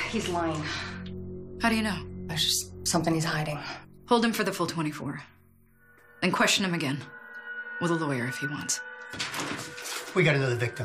He's lying. How do you know? There's just something he's hiding. Hold him for the full 24. Then question him again. With a lawyer if he wants. We got another victim.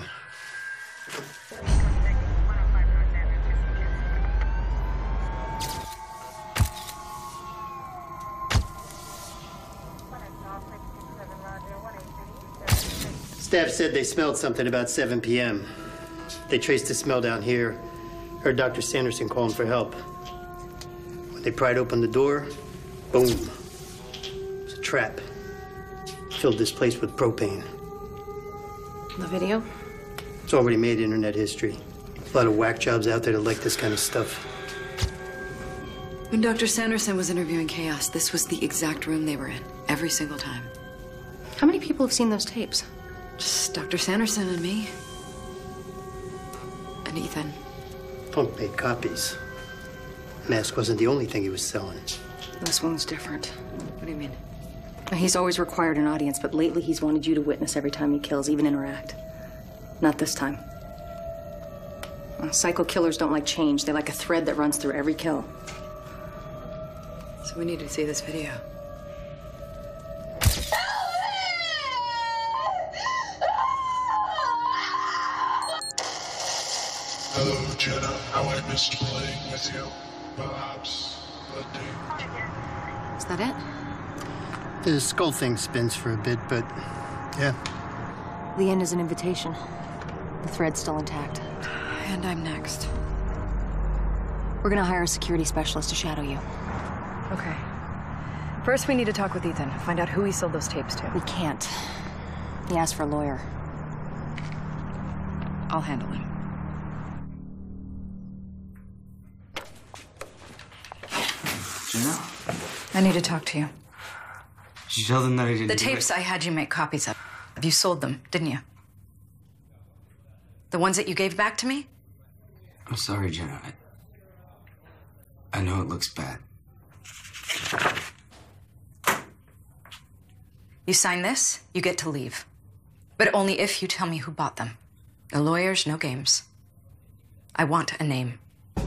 Staff said they smelled something about 7 p.m. They traced the smell down here. Heard Dr. Sanderson calling for help. When they pried open the door, boom. It's a trap. Filled this place with propane. The video? It's already made internet history. A lot of whack jobs out there that like this kind of stuff. When Dr. Sanderson was interviewing Chaos, this was the exact room they were in, every single time. How many people have seen those tapes? Just Dr. Sanderson and me. And Ethan. Punk made copies. Mask wasn't the only thing he was selling. This one's different. What do you mean? He's always required an audience, but lately he's wanted you to witness every time he kills, even interact. Not this time. Psycho killers don't like change. They like a thread that runs through every kill. So we need to see this video. Hello, Jenna. How I missed playing with you. Perhaps a date. Is that it? The skull thing spins for a bit, but yeah. The end is an invitation. The thread's still intact. And I'm next. We're gonna hire a security specialist to shadow you. Okay. First, we need to talk with Ethan. Find out who he sold those tapes to. We can't. He asked for a lawyer. I'll handle him. Jenna? I need to talk to you. Did you tell them that I didn't The do tapes it? I had you make copies of. You sold them, didn't you? The ones that you gave back to me? I'm sorry, Jenna. I know it looks bad. You sign this, you get to leave. But only if you tell me who bought them. No lawyers, no games. I want a name.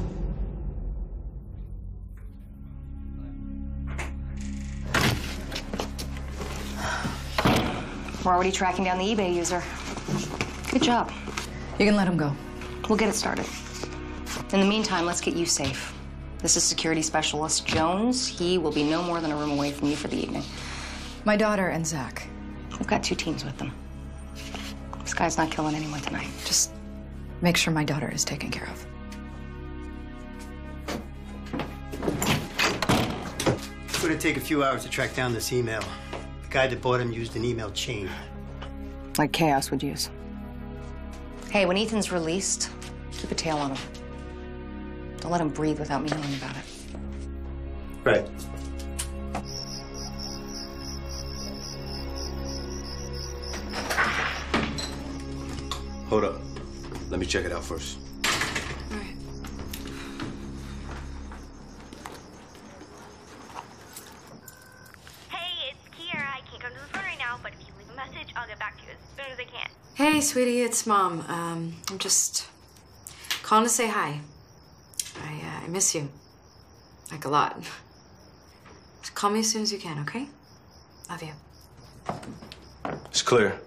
We're already tracking down the eBay user. Good job. You can let him go. We'll get it started. In the meantime, let's get you safe. This is security specialist Jones. He will be no more than a room away from you for the evening. My daughter and Zach. We've got 2 teams with them. This guy's not killing anyone tonight. Just make sure my daughter is taken care of. It's going to take a few hours to track down this email. The guy that bought him used an email chain. Like Chaos would use. Hey, when Ethan's released, keep a tail on him. Don't let him breathe without me knowing about it. Right. Hold up. Let me check it out first. All right. Hey, it's Kiera. I can't come to the phone right now, but if you leave a message, I'll get back to you as soon as I can. Hey, sweetie, it's Mom. I'm just calling to say hi. I miss you. Like, a lot. Just call me as soon as you can, okay? Love you. It's clear.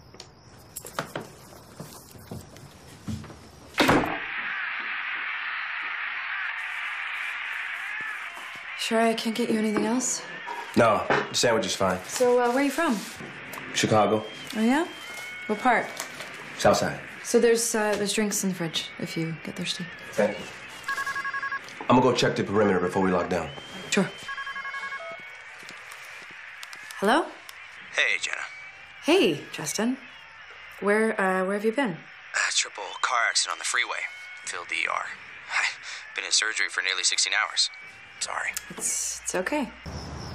Sure I can't get you anything else? No, the sandwich is fine. So, where are you from? Chicago. Oh, yeah? What part? Southside. So there's drinks in the fridge if you get thirsty. Thank you. I'm gonna go check the perimeter before we lock down. Sure. Hello? Hey, Jenna. Hey, Justin. Where have you been? Triple car accident on the freeway. Filled the ER. I've been in surgery for nearly 16 hours. Sorry. It's okay.